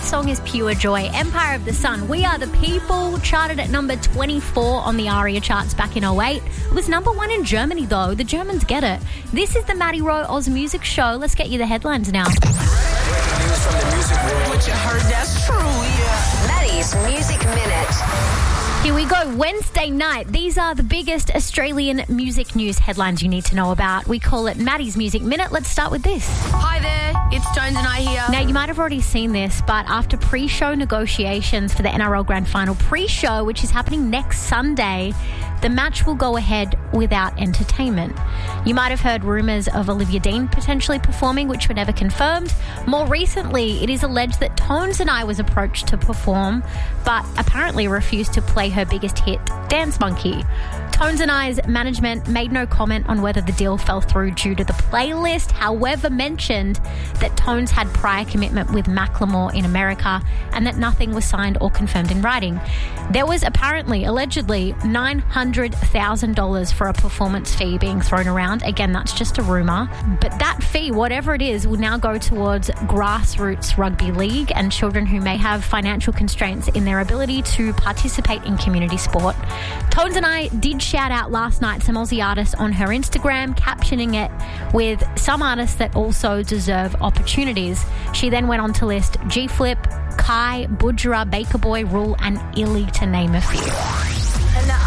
song is Pure Joy. Empire of the Sun, We Are the People, charted at number 24 on the ARIA charts back in 2008. It was number 1 in Germany, though. The Germans get it. This is the Maddie Rowe Oz Music Show. Let's get you the headlines now. News from the music world. What you heard, that's true, yeah. Maddie's Music Minute. Here we go, Wednesday night. These are the biggest Australian music news headlines you need to know about. We call it Maddie's Music Minute. Let's start with this. Hi there, it's Tones and I here. Now, you might have already seen this, but after pre-show negotiations for the NRL Grand Final pre-show, which is happening next Sunday, the match will go ahead without entertainment. You might have heard rumours of Olivia Dean potentially performing, which were never confirmed. More recently, it is alleged that Tones and I was approached to perform, but apparently refused to play her biggest hit, Dance Monkey. Tones and I's management made no comment on whether the deal fell through due to the playlist, however mentioned that Tones had prior commitment with Macklemore in America and that nothing was signed or confirmed in writing. There was allegedly $900,000 for a performance fee being thrown around. Again, that's just a rumour. But that fee, whatever it is, will now go towards grassroots rugby league and children who may have financial constraints in their ability to participate in community sport. Tones and I did shout out last night some Aussie artists on her Instagram, captioning it with some artists that also deserve opportunities. She then went on to list G-Flip, Kai, Budgerah, Baker Boy, Rule and Illy, to name a few. And the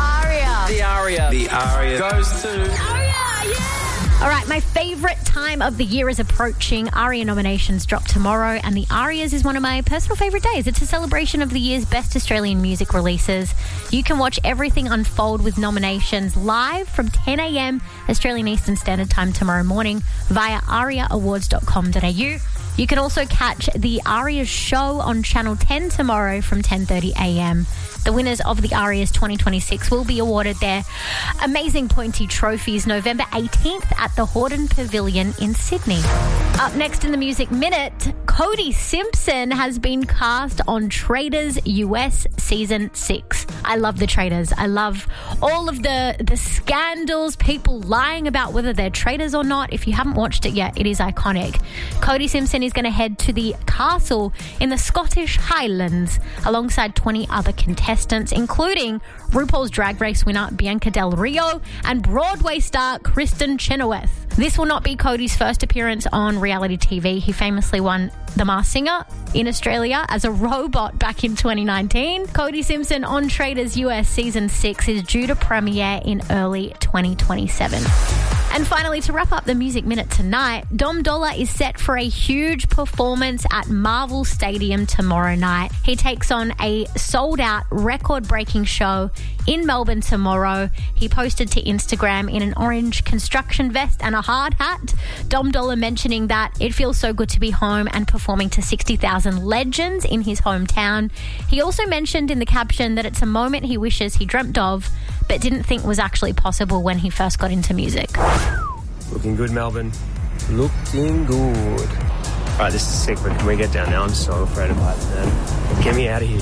ARIA. The ARIA goes to... ARIA, yeah! All right, my favourite time of the year is approaching. ARIA nominations drop tomorrow, and the ARIAs is one of my personal favourite days. It's a celebration of the year's best Australian music releases. You can watch everything unfold with nominations live from 10 a.m. Australian Eastern Standard Time tomorrow morning via ariaawards.com.au. You can also catch the ARIA show on Channel 10 tomorrow from 10:30 a.m. The winners of the ARIAs 2026 will be awarded their amazing pointy trophies November 18th at the Hordern Pavilion in Sydney. Up next in the Music Minute, Cody Simpson has been cast on Traitors US Season 6. I love the Traitors. I love all of the scandals, people lying about whether they're traitors or not. If you haven't watched it yet, it is iconic. Cody Simpson is going to head to the castle in the Scottish Highlands alongside 20 other contestants, including RuPaul's Drag Race winner Bianca Del Rio and Broadway star Kristen Chenoweth. This will not be Cody's first appearance on reality TV. He famously won The Masked Singer in Australia as a robot back in 2019. Cody Simpson on Traitors US Season 6 is due to premiere in early 2027. And finally, to wrap up the Music Minute tonight, Dom Dolla is set for a huge performance at Marvel Stadium tomorrow night. He takes on a sold-out, record-breaking show in Melbourne tomorrow. He posted to Instagram in an orange construction vest and a hard hat. Dom Dolla mentioning that it feels so good to be home and performing to 60,000 legends in his hometown. He also mentioned in the caption that it's a moment he wishes he dreamt of, but didn't think was actually possible when he first got into music. Looking good, Melbourne. Looking good. All right, this is a secret. Can we get down now? I'm so afraid of heights, man. Get me out of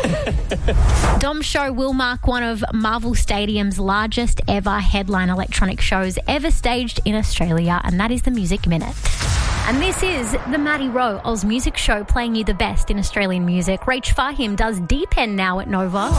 here. Dom's show will mark one of Marvel Stadium's largest ever headline electronic shows ever staged in Australia, and that is the Music Minute. And this is the Maddie Rowe Oz Music Show, playing you the best in Australian music. Rach Fahim does Deep End now at Nova.